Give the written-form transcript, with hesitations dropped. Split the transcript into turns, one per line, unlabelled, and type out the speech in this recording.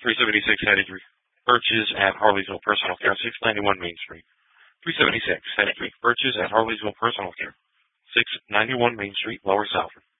376 headed Birches at Harleysville Personal Care, 691 Main Street. 376 headed Birches at Harleysville Personal Care, 691 Main Street, Lower South.